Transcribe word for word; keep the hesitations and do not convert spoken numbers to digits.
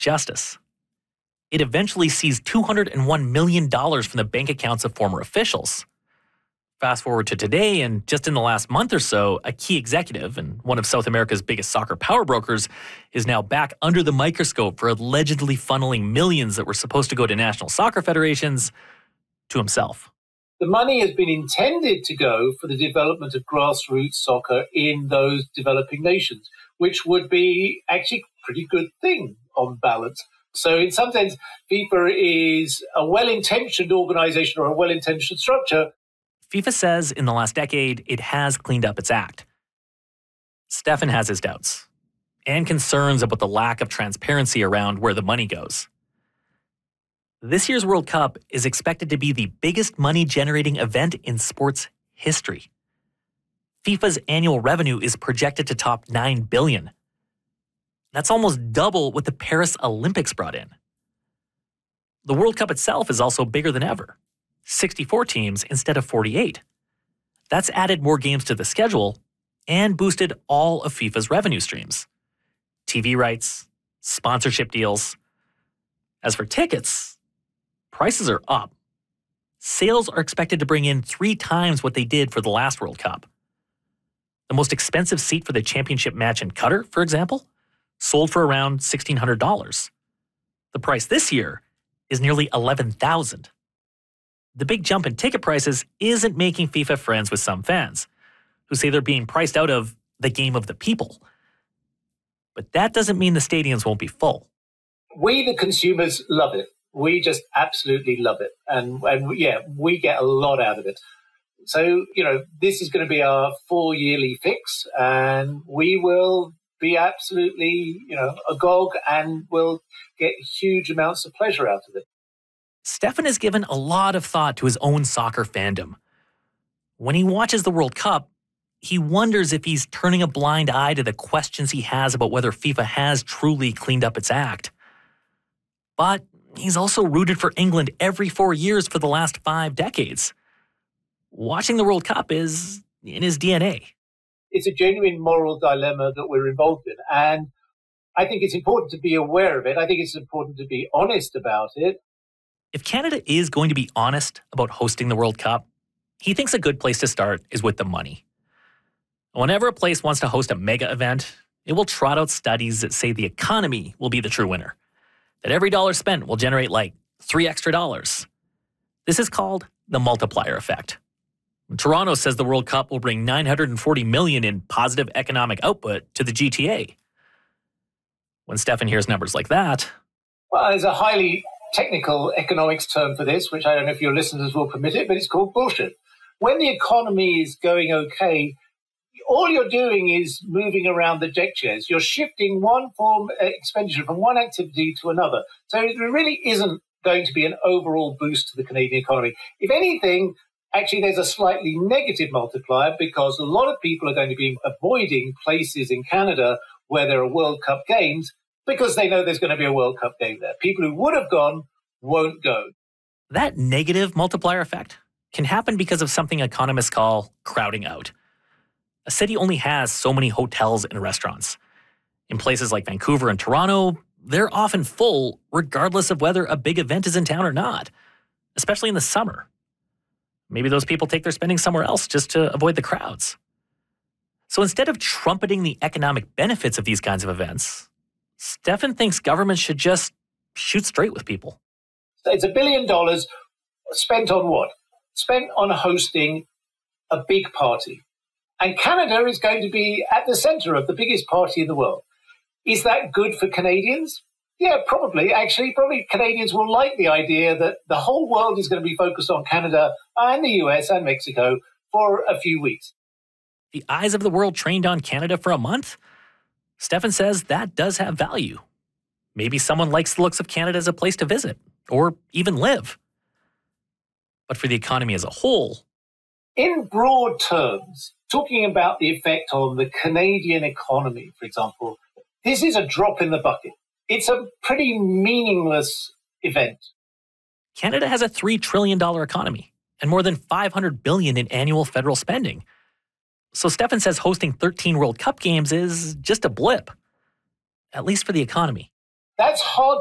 justice. It eventually seized two hundred one million dollars from the bank accounts of former officials. Fast forward to today, and just in the last month or so, a key executive and one of South America's biggest soccer power brokers is now back under the microscope for allegedly funneling millions that were supposed to go to national soccer federations to himself. The money has been intended to go for the development of grassroots soccer in those developing nations, which would be actually a pretty good thing on balance. So in some sense, FIFA is a well-intentioned organization or a well-intentioned structure. FIFA says in the last decade, it has cleaned up its act. Stefan has his doubts and concerns about the lack of transparency around where the money goes. This year's World Cup is expected to be the biggest money-generating event in sports history. FIFA's annual revenue is projected to top nine billion dollars. That's almost double what the Paris Olympics brought in. The World Cup itself is also bigger than ever. sixty-four teams instead of forty-eight. That's added more games to the schedule and boosted all of FIFA's revenue streams. T V rights, sponsorship deals. As for tickets, prices are up. Sales are expected to bring in three times what they did for the last World Cup. The most expensive seat for the championship match in Qatar, for example, sold for around sixteen hundred dollars. The price this year is nearly eleven thousand dollars. The big jump in ticket prices isn't making FIFA friends with some fans, who say they're being priced out of the game of the people. But that doesn't mean the stadiums won't be full. We, the consumers, love it. We just absolutely love it. And, and yeah, we get a lot out of it. So, you know, this is going to be our four yearly fix, and we will be absolutely, you know, agog and will get huge amounts of pleasure out of it. Stefan has given a lot of thought to his own soccer fandom. When he watches the World Cup, he wonders if he's turning a blind eye to the questions he has about whether FIFA has truly cleaned up its act. But he's also rooted for England every four years for the last five decades. Watching the World Cup is in his D N A. It's a genuine moral dilemma that we're involved in. And I think it's important to be aware of it. I think it's important to be honest about it. If Canada is going to be honest about hosting the World Cup, he thinks a good place to start is with the money. Whenever a place wants to host a mega event, it will trot out studies that say the economy will be the true winner, that every dollar spent will generate like three extra dollars. This is called the multiplier effect. Toronto says the World Cup will bring nine hundred forty million dollars in positive economic output to the G T A. When Stefan hears numbers like that... Well, there's a highly technical economics term for this, which I don't know if your listeners will permit it, but it's called bullshit. When the economy is going okay, all you're doing is moving around the deck chairs. You're shifting one form of expenditure from one activity to another. So there really isn't going to be an overall boost to the Canadian economy. If anything, actually, there's a slightly negative multiplier because a lot of people are going to be avoiding places in Canada where there are World Cup games because they know there's going to be a World Cup game there. People who would have gone won't go. That negative multiplier effect can happen because of something economists call crowding out. A city only has so many hotels and restaurants. In places like Vancouver and Toronto, they're often full regardless of whether a big event is in town or not, especially in the summer. Maybe those people take their spending somewhere else just to avoid the crowds. So instead of trumpeting the economic benefits of these kinds of events, Stefan thinks governments should just shoot straight with people. It's a billion dollars spent on what? Spent on hosting a big party. And Canada is going to be at the center of the biggest party in the world. Is that good for Canadians? Yeah, probably. Actually, probably Canadians will like the idea that the whole world is going to be focused on Canada and the U S and Mexico for a few weeks. The eyes of the world trained on Canada for a month? Stefan says that does have value. Maybe someone likes the looks of Canada as a place to visit or even live. But for the economy as a whole... In broad terms, talking about the effect on the Canadian economy, for example, this is a drop in the bucket. It's a pretty meaningless event. Canada has a three trillion dollars economy and more than five hundred billion dollars in annual federal spending. So Stefan says hosting thirteen World Cup games is just a blip, at least for the economy. That's hard